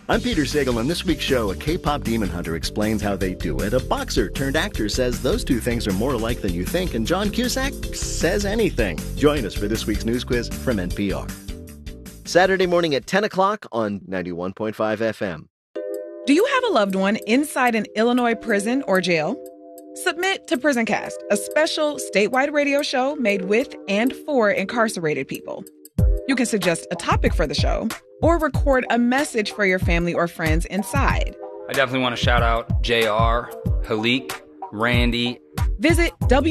I'm Peter Sagal. On this week's show, a K-pop demon hunter explains how they do it. A boxer turned actor says those two things are more alike than you think. And John Cusack says anything. Join us for this week's news quiz from NPR. Saturday morning at 10 o'clock on 91.5 FM. Do you have a loved one inside an Illinois prison or jail? Submit to PrisonCast, a special statewide radio show made with and for incarcerated people. You can suggest a topic for the show or record a message for your family or friends inside. I definitely want to shout out JR, Halik, Randy. Visit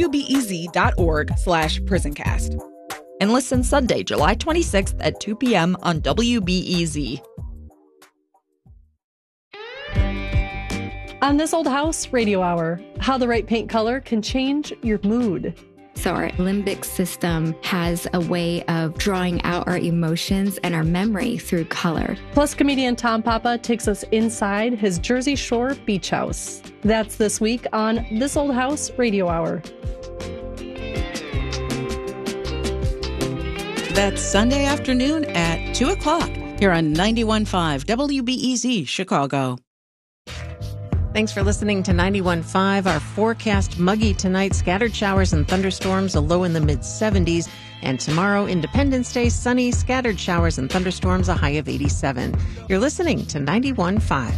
wbez.org/prisoncast. And listen Sunday, July 26th at 2 p.m. on WBEZ. On This Old House Radio Hour, how the right paint color can change your mood. So our limbic system has a way of drawing out our emotions and our memory through color. Plus, comedian Tom Papa takes us inside his Jersey Shore beach house. That's this week on This Old House Radio Hour. That's Sunday afternoon at 2 o'clock here on 91.5 WBEZ Chicago. Thanks for listening to 91.5. Our forecast: muggy tonight, scattered showers and thunderstorms, a low in the mid-70s. And tomorrow, Independence Day, sunny, scattered showers and thunderstorms, a high of 87. You're listening to 91.5.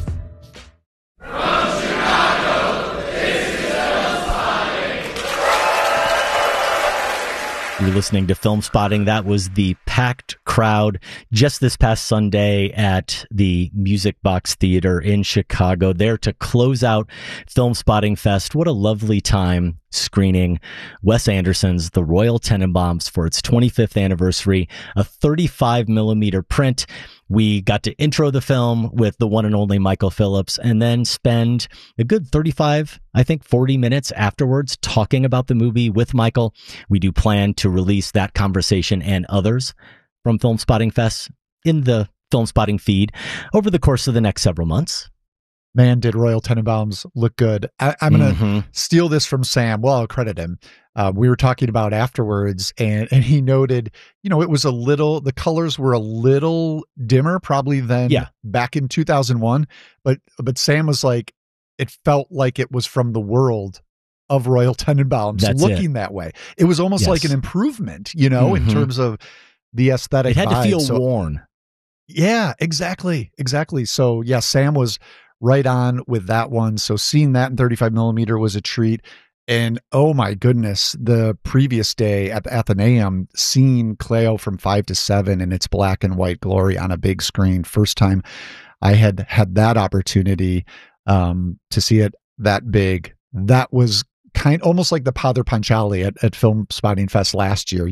You're listening to Film Spotting. That was the packed crowd just this past Sunday at the Music Box Theater in Chicago, there to close out Film Spotting Fest. What a lovely time screening Wes Anderson's The Royal Tenenbaums for its 25th anniversary, a 35 millimeter print. We got to intro the film with the one and only Michael Phillips and then spend a good 35, I think 40 minutes afterwards talking about the movie with Michael. We do plan to release that conversation and others from Film Spotting Fest in the Film Spotting feed over the course of the next several months. Man, did Royal Tenenbaums look good. I'm going to steal this from Sam. Well, I'll credit him. We were talking about afterwards, and he noted, it was the colors were a little dimmer probably than back in 2001. But Sam was like, it felt like it was from the world of Royal Tenenbaums looking that way. It was almost like an improvement, in terms of the aesthetic. It had to feel worn. Yeah, exactly. So yeah, Sam was right on with that one. So seeing that in 35 millimeter was a treat. And oh my goodness, the previous day at the Athenaeum, seeing Cleo from 5 to 7 in its black and white glory on a big screen. First time I had that opportunity to see it that big. That was almost like the Padre Panchali at Film Spotting Fest last year.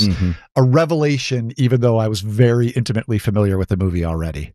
A revelation, even though I was very intimately familiar with the movie already.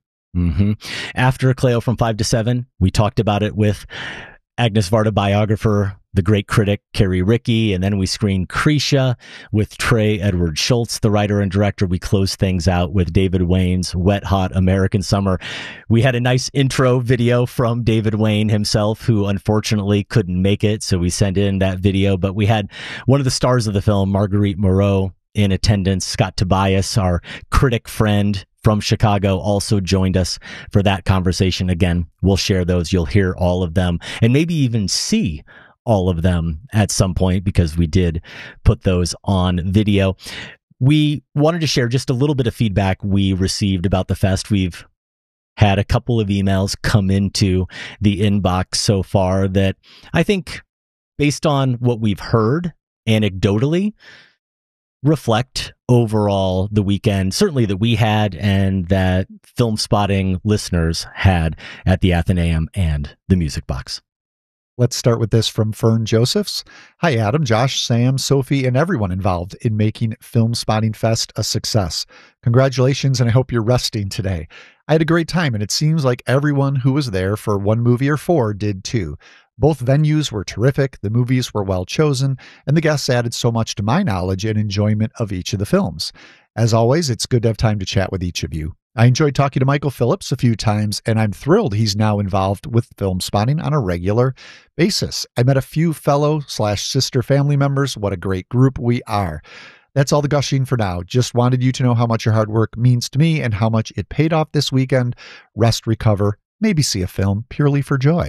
After Cleo from 5 to 7, we talked about it with Agnes Varda biographer, the great critic Carrie Rickey, and then we screened Krisha with Trey Edward Schultz, the writer and director. We closed things out with David Wayne's Wet Hot American Summer. We had a nice intro video from David Wayne himself, who unfortunately couldn't make it, so we sent in that video. But we had one of the stars of the film, Marguerite Moreau, in attendance. Scott Tobias, our critic friend from Chicago, also joined us for that conversation. Again, we'll share those. You'll hear all of them and maybe even see all of them at some point because we did put those on video. We wanted to share just a little bit of feedback we received about the fest. We've had a couple of emails come into the inbox so far that I think, based on what we've heard anecdotally, reflect overall the weekend, certainly that we had and that Film Spotting listeners had at the Athenaeum and the Music Box. Let's start with this from Fern Josephs. Hi, Adam, Josh, Sam, Sophie, and everyone involved in making Film Spotting Fest a success. Congratulations, and I hope you're resting today. I had a great time, and it seems like everyone who was there for one movie or four did too. Both venues were terrific, the movies were well chosen, and the guests added so much to my knowledge and enjoyment of each of the films. As always, it's good to have time to chat with each of you. I enjoyed talking to Michael Phillips a few times, and I'm thrilled he's now involved with Film Spotting on a regular basis. I met a few fellow/sister family members. What a great group we are. That's all the gushing for now. Just wanted you to know how much your hard work means to me and how much it paid off this weekend. Rest, recover, maybe see a film purely for joy.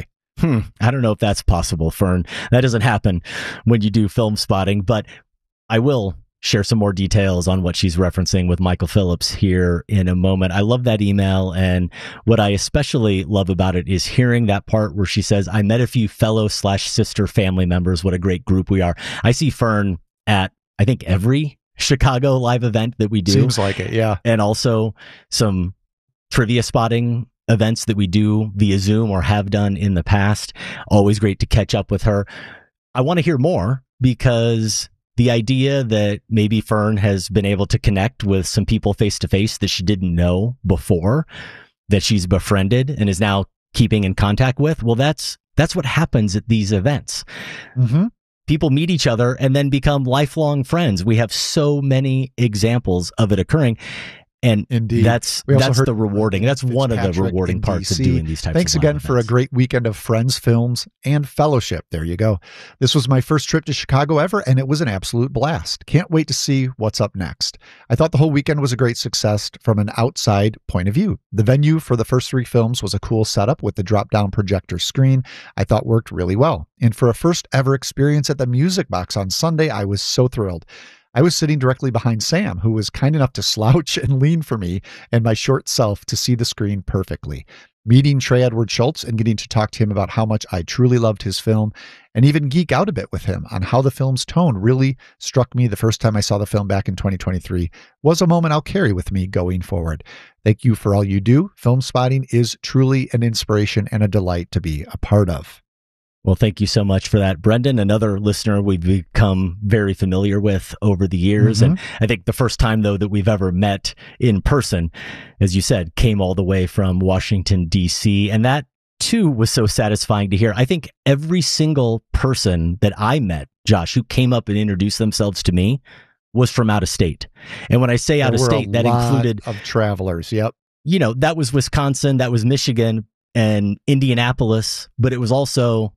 I don't know if that's possible, Fern. That doesn't happen when you do film spotting, but I will share some more details on what she's referencing with Michael Phillips here in a moment. I love that email, and what I especially love about it is hearing that part where she says, I met a few fellow/sister family members. What a great group we are. I see Fern at, I think, every Chicago live event that we do. Seems like it, yeah. And also some trivia spotting events that we do via Zoom or have done in the past. Always great to catch up with her. I want to hear more, because the idea that maybe Fern has been able to connect with some people face to face that she didn't know before, that she's befriended and is now keeping in contact with, well, that's what happens at these events. Mm-hmm. People meet each other and then become lifelong friends. We have so many examples of it occurring. And indeed, that's the rewarding. That's one of the rewarding parts of doing these types of Thanks again for a great weekend of friends, films, and fellowship. There you go. This was my first trip to Chicago ever, and it was an absolute blast. Can't wait to see what's up next. I thought the whole weekend was a great success from an outside point of view. The venue for the first 3 films was a cool setup with the drop-down projector screen. I thought worked really well. And for a first ever experience at the Music Box on Sunday, I was so thrilled. I was sitting directly behind Sam, who was kind enough to slouch and lean for me and my short self to see the screen perfectly. Meeting Trey Edward Schultz and getting to talk to him about how much I truly loved his film, and even geek out a bit with him on how the film's tone really struck me the first time I saw the film back in 2023, was a moment I'll carry with me going forward. Thank you for all you do. Film spotting is truly an inspiration and a delight to be a part of. Well, thank you so much for that, Brendan, another listener we've become very familiar with over the years. Mm-hmm. And I think the first time, though, that we've ever met in person, as you said, came all the way from Washington, D.C. And that, too, was so satisfying to hear. I think every single person that I met, Josh, who came up and introduced themselves to me was from out of state. And when I say out of state, that included of travelers. Yep. You know, that was Wisconsin, that was Michigan and Indianapolis, but it was also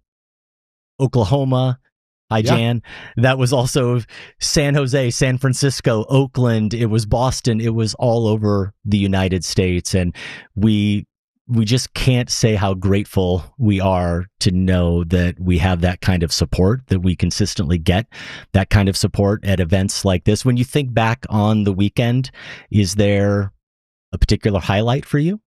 Oklahoma. Hi, Jan. That was also San Jose, San Francisco, Oakland. It was Boston. It was all over the United States. And we just can't say how grateful we are to know that we have that kind of support, that we consistently get that kind of support at events like this. When you think back on the weekend, is there a particular highlight for you?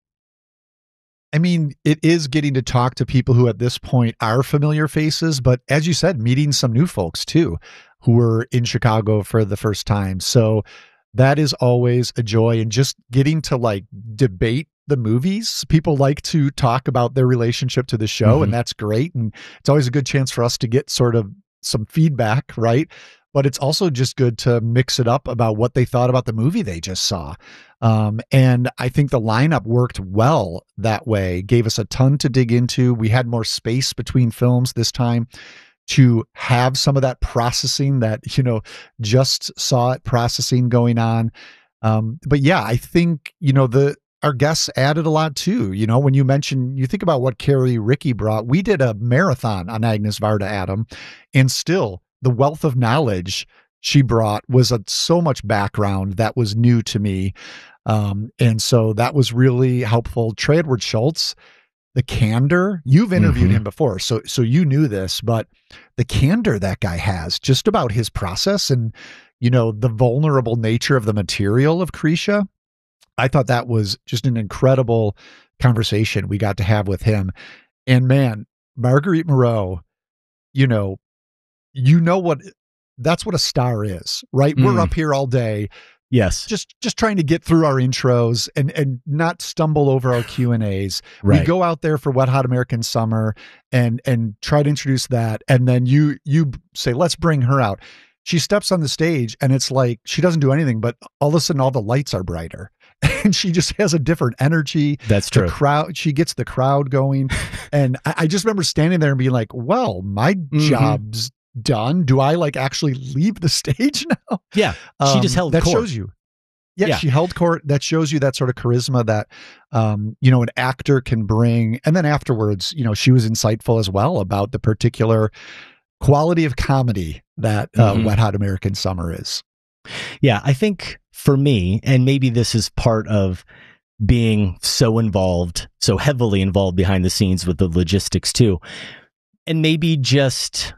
I mean, it is getting to talk to people who at this point are familiar faces, but as you said, meeting some new folks too, who were in Chicago for the first time. So that is always a joy, and just getting to like debate the movies. People like to talk about their relationship to the show, and that's great. And it's always a good chance for us to get sort of some feedback, right? But it's also just good to mix it up about what they thought about the movie they just saw. And I think the lineup worked well that way, gave us a ton to dig into. We had more space between films this time to have some of that processing that, you know, just saw it processing going on. But yeah, I think, you know, our guests added a lot too. You know, when you think about what Carrie Rickey brought, we did a marathon on Agnes Varda Adam, and still the wealth of knowledge she brought was so much background that was new to me. And so that was really helpful. Trey Edward Schultz, the candor, you've interviewed him before, so you knew this, but the candor that guy has just about his process and, you know, the vulnerable nature of the material of Krisha, I thought that was just an incredible conversation we got to have with him. And man, Marguerite Moreau, that's what a star is, right? We're up here all day. Yes. Just trying to get through our intros and not stumble over our Q&As. Right. We go out there for Wet Hot American Summer and try to introduce that. And then you say, let's bring her out. She steps on the stage and it's like, she doesn't do anything, but all of a sudden all the lights are brighter and she just has a different energy. That's true. She gets the crowd going. And I just remember standing there and being like, well, my job's done. Do I actually leave the stage now? Yeah. She just held that court. Shows you. Yeah, she held court. That shows you that sort of charisma that, an actor can bring. And then afterwards, she was insightful as well about the particular quality of comedy that Wet Hot American Summer is. Yeah, I think for me, and maybe this is part of being so involved, so heavily involved behind the scenes with the logistics too, and maybe just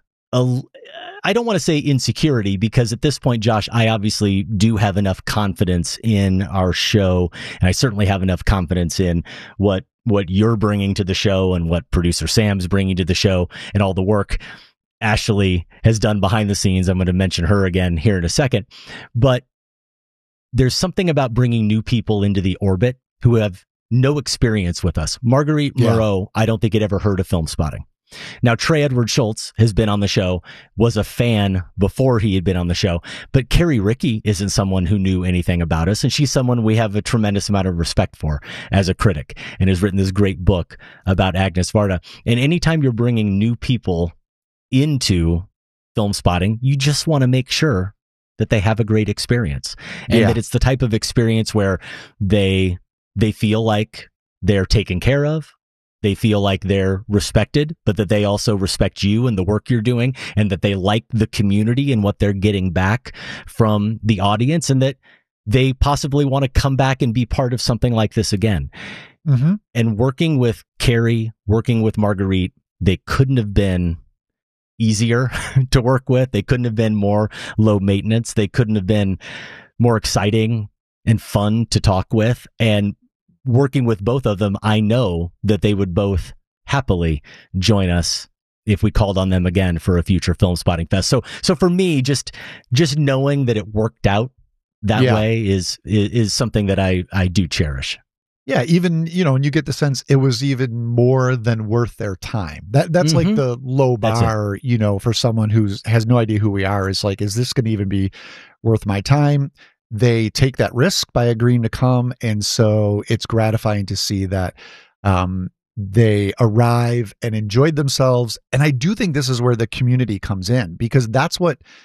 I don't want to say insecurity, because at this point, Josh, I obviously do have enough confidence in our show, and I certainly have enough confidence in what you're bringing to the show and what producer Sam's bringing to the show and all the work Ashley has done behind the scenes. I'm going to mention her again here in a second, but there's something about bringing new people into the orbit who have no experience with us. Marguerite Moreau, I don't think had ever heard of Film Spotting. Now, Trey Edward Schultz has been on the show, was a fan before he had been on the show, but Carrie Rickey isn't someone who knew anything about us, and she's someone we have a tremendous amount of respect for as a critic, and has written this great book about Agnes Varda. And anytime you're bringing new people into Film Spotting, you just want to make sure that they have a great experience, and that it's the type of experience where they feel like they're taken care of, they feel like they're respected, but that they also respect you and the work you're doing, and that they like the community and what they're getting back from the audience, and that they possibly want to come back and be part of something like this again. Mm-hmm. And working with Carrie, working with Marguerite, they couldn't have been easier to work with. They couldn't have been more low maintenance. They couldn't have been more exciting and fun to talk with. And working with both of them, I know that they would both happily join us if we called on them again for a future Film Spotting Fest. So for me, just knowing that it worked out that way is something that I do cherish. Yeah, even, and you get the sense it was even more than worth their time. That's like the low bar, for someone who has no idea who we are, is like, is this going to even be worth my time? They take that risk by agreeing to come. And so it's gratifying to see that they arrive and enjoyed themselves. And I do think this is where the community comes in, because that's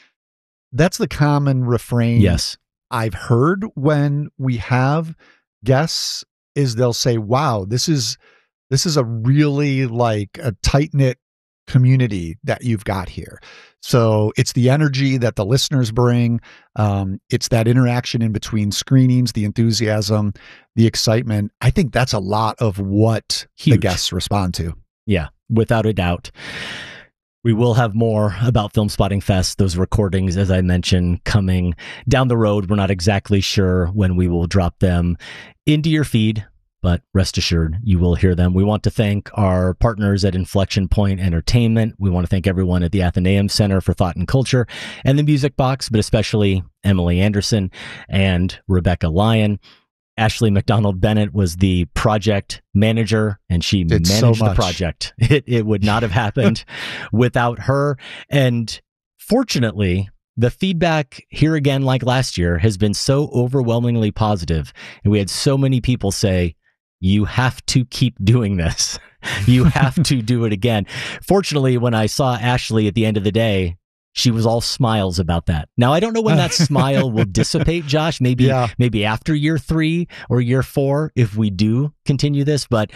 the common refrain I've heard when we have guests, is they'll say, wow, this is a really like a tight-knit community that you've got here. So it's the energy that the listeners bring. It's that interaction in between screenings, the enthusiasm, the excitement. I think that's a lot of what the guests respond to. Yeah, without a doubt. We will have more about Film Spotting Fest, those recordings, as I mentioned, coming down the road. We're not exactly sure when we will drop them into your feed, but rest assured you will hear them. We want to thank our partners at Inflection Point Entertainment. We want to thank everyone at the Athenaeum Center for Thought and Culture and the Music Box, but especially Emily Anderson and Rebecca Lyon. Ashley McDonald Bennett was the project manager, and she managed the project. It would not have happened without her. And fortunately, the feedback here again, like last year, has been so overwhelmingly positive. And we had so many people say, you have to keep doing this. You have to do it again. Fortunately, when I saw Ashley at the end of the day, she was all smiles about that. Now, I don't know when that smile will dissipate, Josh. Maybe after year 3 or year 4, if we do continue this. But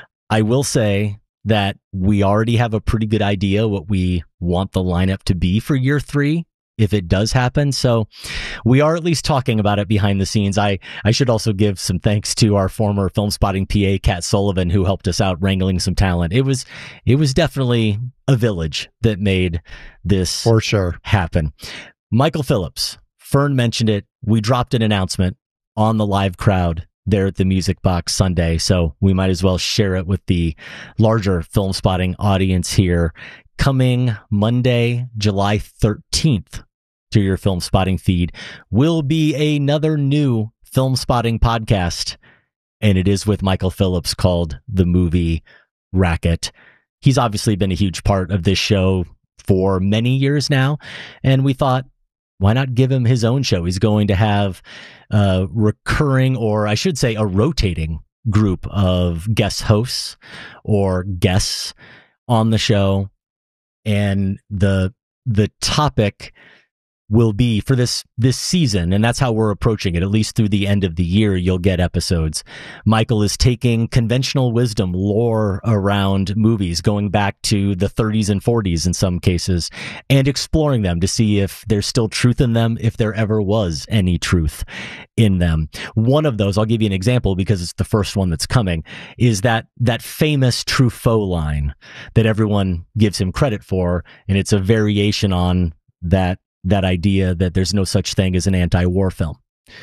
I will say that we already have a pretty good idea what we want the lineup to be for year 3, if it does happen. So we are at least talking about it behind the scenes. I should also give some thanks to our former Film Spotting PA, Kat Sullivan, who helped us out wrangling some talent. It was definitely a village that made this for sure happen. Michael Phillips, Fern mentioned it. We dropped an announcement on the live crowd there at the Music Box Sunday, so we might as well share it with the larger Film Spotting audience here. Coming Monday, July 13th, to your Film Spotting feed will be another new Film Spotting podcast, and it is with Michael Phillips, called The Movie Racket. He's obviously been a huge part of this show for many years now, and we thought, why not give him his own show? He's going to have a recurring, or I should say a rotating group of guest hosts or guests on the show, and the topic will be for this season, and that's how we're approaching it. At least through the end of the year, you'll get episodes. Michael is taking conventional wisdom, lore around movies, going back to the 30s and 40s in some cases, and exploring them to see if there's still truth in them, if there ever was any truth in them. One of those, I'll give you an example because it's the first one that's coming, is that famous Truffaut line that everyone gives him credit for, and it's a variation on that idea that there's no such thing as an anti-war film.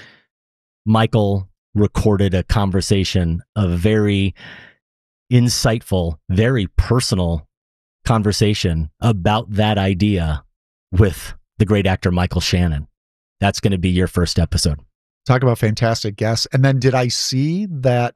Michael recorded a conversation, a very insightful, very personal conversation about that idea with the great actor Michael Shannon. That's going to be your first episode. Talk about fantastic guests. And then did I see that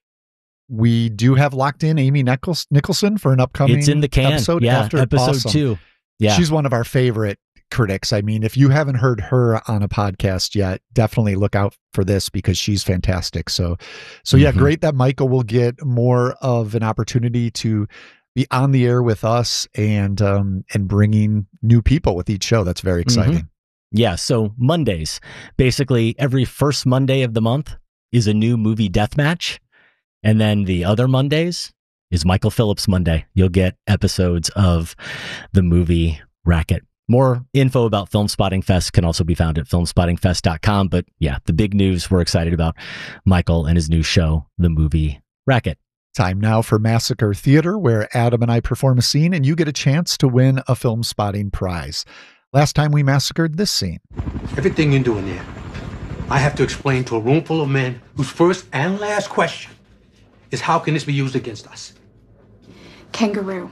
we do have locked in Amy Nicholson for an upcoming It's in the can. episode? Yeah, after? episode Awesome. 2. Yeah. She's one of our favorite critics. I mean, if you haven't heard her on a podcast yet, definitely look out for this because she's fantastic. So yeah, great that Michael will get more of an opportunity to be on the air with us and bringing new people with each show. That's very exciting. Yeah. So Mondays, basically every first Monday of the month is a new movie deathmatch. And then the other Mondays is Michael Phillips Monday. You'll get episodes of the movie Racket. More info about Film Spotting Fest can also be found at filmspottingfest.com. But yeah, the big news, we're excited about Michael and his new show, the movie Racket. Time now for Massacre Theater, where Adam and I perform a scene and you get a chance to win a Film Spotting prize. Last time we massacred this scene. Everything you're doing there, I have to explain to a room full of men whose first and last question is how can this be used against us? Kangaroo.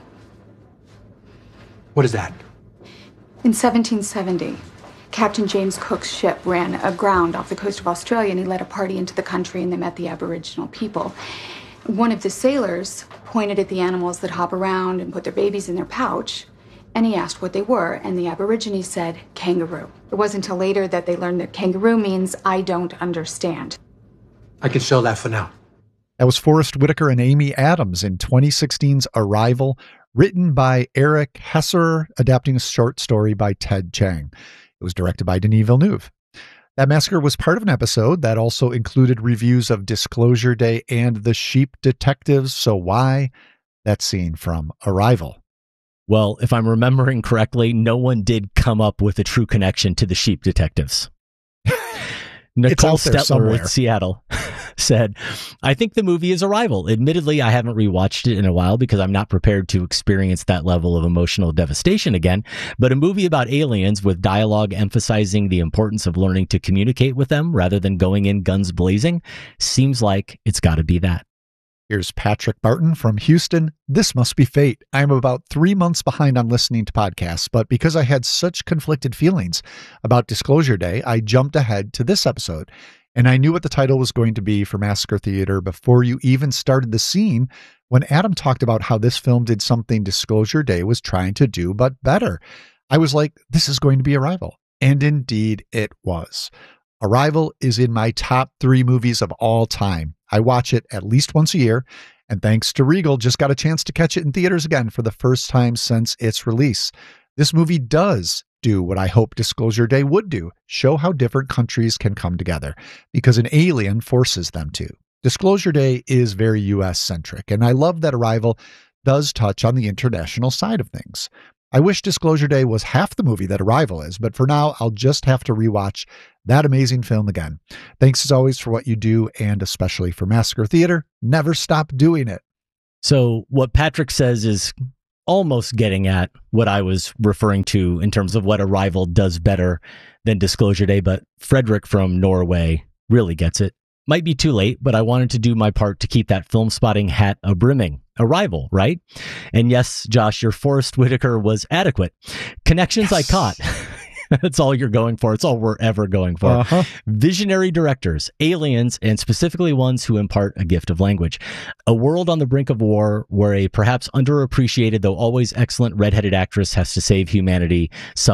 What is that? In 1770, Captain James Cook's ship ran aground off the coast of Australia, and he led a party into the country, and they met the Aboriginal people. One of the sailors pointed at the animals that hop around and put their babies in their pouch, and he asked what they were, and the Aborigines said, kangaroo. It wasn't until later that they learned that kangaroo means, I don't understand. I can sell that for now. That was Forrest Whitaker and Amy Adams in 2016's Arrival, written by Eric Hesser, adapting a short story by Ted Chiang. It was directed by Denis Villeneuve. That massacre was part of an episode that also included reviews of Disclosure Day and The Sheep Detectives. So why that scene from Arrival? Well, if I'm remembering correctly, no one did come up with a true connection to The Sheep Detectives. Nicole Stetler in Seattle said, I think the movie is Arrival. Admittedly, I haven't rewatched it in a while because I'm not prepared to experience that level of emotional devastation again. But a movie about aliens with dialogue emphasizing the importance of learning to communicate with them rather than going in guns blazing seems like it's got to be that. Here's Patrick Barton from Houston. This must be fate. I'm about 3 months behind on listening to podcasts, but because I had such conflicted feelings about Disclosure Day, I jumped ahead to this episode. And I knew what the title was going to be for Massacre Theater before you even started the scene when Adam talked about how this film did something Disclosure Day was trying to do, but better. I was like, this is going to be Arrival. And indeed it was. Arrival is in my top 3 movies of all time. I watch it at least once a year, and thanks to Regal, just got a chance to catch it in theaters again for the first time since its release. This movie does do what I hope Disclosure Day would do, show how different countries can come together, because an alien forces them to. Disclosure Day is very U.S.-centric, and I love that Arrival does touch on the international side of things. I wish Disclosure Day was half the movie that Arrival is, but for now, I'll just have to rewatch that amazing film again. Thanks as always for what you do, and especially for Massacre Theater. Never stop doing it. So what Patrick says is almost getting at what I was referring to in terms of what Arrival does better than Disclosure Day, but Frederick from Norway really gets it. Might be too late, but I wanted to do my part to keep that film spotting hat a-brimming. Arrival, right? And yes, Josh, your Forrest Whitaker was adequate. Connections I caught. That's all you're going for. It's all we're ever going for. Visionary directors, aliens, and specifically ones who impart a gift of language. A world on the brink of war where a perhaps underappreciated, though always excellent redheaded actress has to save humanity some way.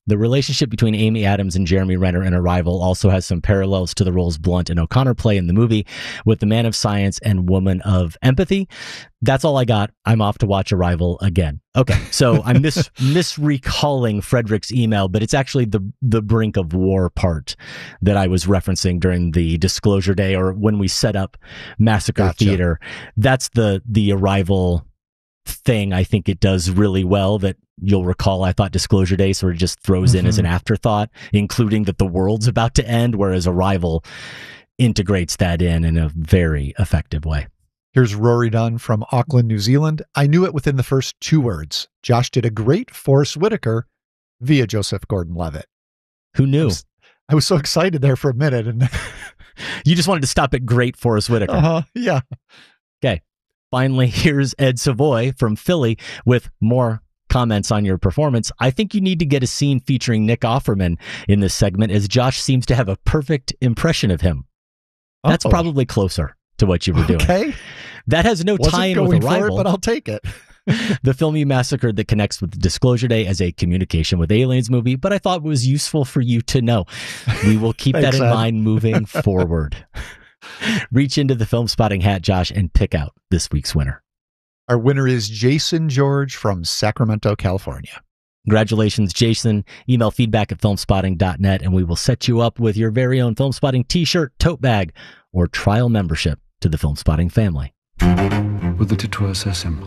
The relationship between Amy Adams and Jeremy Renner in Arrival also has some parallels to the roles Blunt and O'Connor play in the movie with the man of science and woman of empathy. That's all I got. I'm off to watch Arrival again. Okay, so I'm misrecalling Frederick's email, but it's actually the brink of war part that I was referencing during the disclosure day or when we set up Massacre Theater. That's the Arrival thing I think it does really well that you'll recall. I thought Disclosure Day sort of just throws in as an afterthought, including that the world's about to end, whereas Arrival integrates that in a very effective way. Here's Rory Dunn from Auckland, New Zealand. I knew it within the first 2 words. Josh did a great Forrest Whitaker via Joseph Gordon-Levitt. Who knew? I was so excited there for a minute. And you just wanted to stop at great Forrest Whitaker. Yeah. Okay. Finally, here's Ed Savoy from Philly with more comments on your performance. I think you need to get a scene featuring Nick Offerman in this segment, as Josh seems to have a perfect impression of him. That's probably closer to what you were doing. Okay. That has no tie-in with Arrival, but I'll take it. The film you massacred that connects with Disclosure Day as a communication with aliens movie, but I thought it was useful for you to know. We will keep that in mind moving forward. Reach into the Film Spotting hat, Josh, and pick out this week's winner. Our winner is Jason George from Sacramento, California. Congratulations, Jason. Email feedback@filmspotting.net, and we will set you up with your very own Film Spotting t-shirt, tote bag, or trial membership to the Film Spotting family. Would that it were so simple.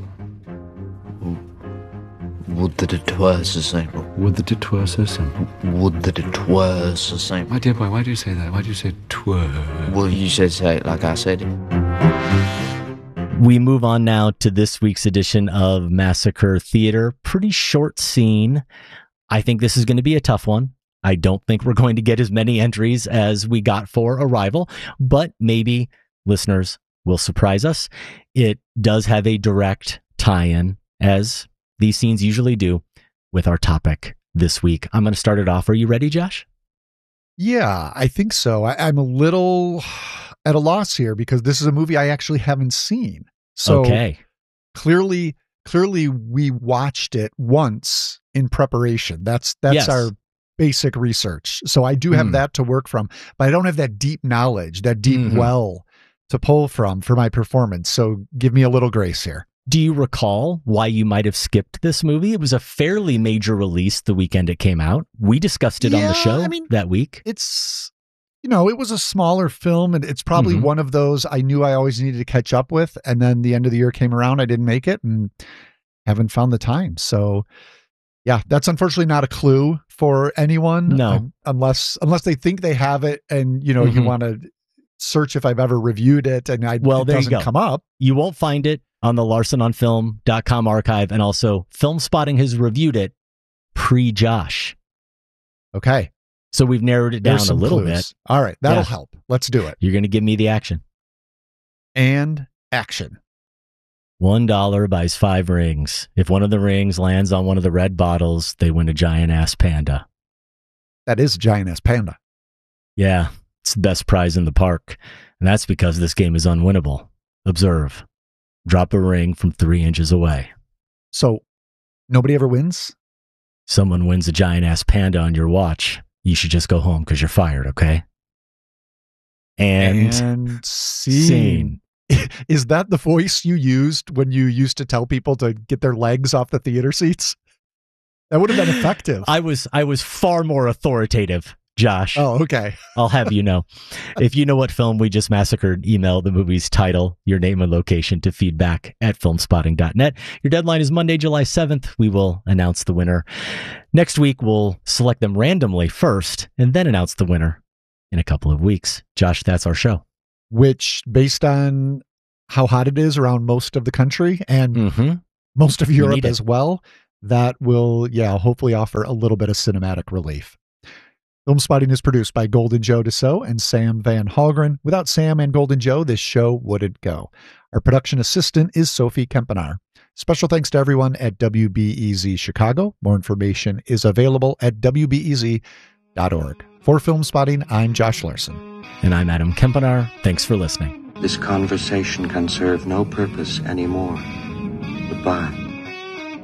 Would that it were so simple. Would that it were so simple. Would that it were so simple. My dear boy, why do you say that? Why do you say twere? Well, you should say it like I said it. We move on now to this week's edition of Massacre Theater. Pretty short scene. I think this is going to be a tough one. I don't think we're going to get as many entries as we got for Arrival, but maybe listeners will surprise us. It does have a direct tie-in, as these scenes usually do, with our topic this week. I'm going to start it off. Are you ready, Josh? Yeah, I think so. I'm a little at a loss here because this is a movie I actually haven't seen. So clearly we watched it once in preparation. That's yes. Our basic research. So I do have that to work from, but I don't have that deep knowledge, that deep well to pull from for my performance. So give me a little grace here. Do you recall why you might have skipped this movie? It was a fairly major release the weekend it came out. We discussed it on the show that week. It's, it was a smaller film, and it's probably one of those I knew I always needed to catch up with. And then the end of the year came around, I didn't make it and haven't found the time. So yeah, that's unfortunately not a clue for anyone. No. Unless they think they have it and, you want to search if I've ever reviewed it and it doesn't come up. You won't find it on the LarsonOnFilm.com archive, and also Film Spotting has reviewed it pre-Josh. Okay. So we've narrowed it down a little bit. All right. That'll help. Let's do it. You're going to give me the action. And action. $1 buys 5 rings. If one of the rings lands on one of the red bottles, they win a giant-ass panda. That is a giant-ass panda. Yeah. It's the best prize in the park. And that's because this game is unwinnable. Observe. Drop a ring from 3 inches away. So, nobody ever wins? Someone wins a giant-ass panda on your watch. You should just go home because you're fired, okay? And scene. Is that the voice you used when you used to tell people to get their legs off the theater seats? That would have been effective. I was far more authoritative, Josh. Oh, okay. I'll have you know. If you know what film we just massacred, email the movie's title, your name and location to feedback@filmspotting.net. Your deadline is Monday, July 7th. We will announce the winner. Next week, we'll select them randomly first and then announce the winner in a couple of weeks. Josh, that's our show. Which, based on how hot it is around most of the country and most of Europe as well, that will, hopefully offer a little bit of cinematic relief. Film Spotting is produced by Golden Joe Dassault and Sam Van Hallgren. Without Sam and Golden Joe, this show wouldn't go. Our production assistant is Sophie Kempenaar. Special thanks to everyone at WBEZ Chicago. More information is available at WBEZ.org. For Film Spotting, I'm Josh Larson. And I'm Adam Kempenaar. Thanks for listening. This conversation can serve no purpose anymore. Goodbye.